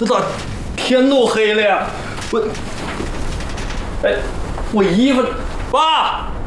这咋天都黑了呀？我衣服，爸。